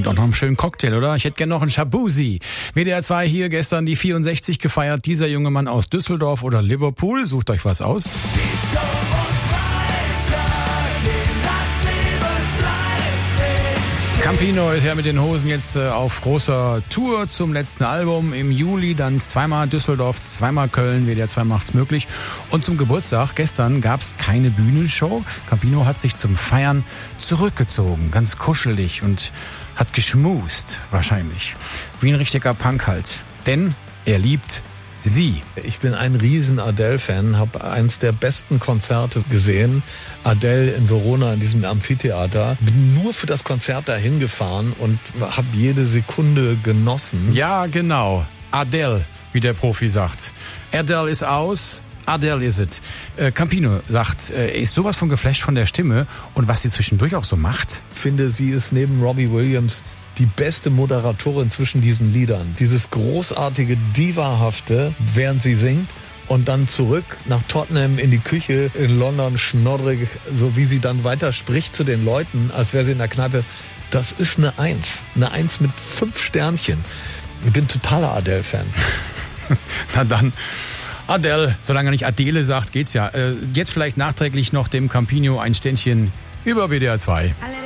Doch noch einen schönen Cocktail, oder? Ich hätte gerne noch einen Shabuzi. WDR 2 hier gestern die 64 gefeiert. Dieser junge Mann aus Düsseldorf oder Liverpool. Sucht euch was aus. Campino ist ja mit den Hosen jetzt auf großer Tour zum letzten Album. Im Juli dann zweimal Düsseldorf, zweimal Köln. WDR 2 macht's möglich. Und zum Geburtstag gestern gab's keine Bühnenshow. Campino hat sich zum Feiern zurückgezogen, ganz kuschelig und hat geschmust, wahrscheinlich. Wie ein richtiger Punk halt. Denn er liebt sie. Ich bin ein riesen Adele-Fan, habe eins der besten Konzerte gesehen. Adele in Verona in diesem Amphitheater. Bin nur für das Konzert dahin gefahren und habe jede Sekunde genossen. Ja, genau. Adele, wie der Profi sagt. Adele ist aus. Adele is it. Campino sagt, er ist sowas von geflasht von der Stimme und was sie zwischendurch auch so macht. Ich finde, sie ist neben Robbie Williams die beste Moderatorin zwischen diesen Liedern. Dieses großartige Diva-hafte, während sie singt und dann zurück nach Tottenham in die Küche in London, schnoddrig, so wie sie dann weiter spricht zu den Leuten, als wäre sie in der Kneipe. Das ist eine Eins. Eine Eins mit 5 Sternchen. Ich bin totaler Adele-Fan. Na dann, Adele, solange er nicht Adele sagt, geht's ja. Jetzt vielleicht nachträglich noch dem Campino ein Ständchen über WDR 2.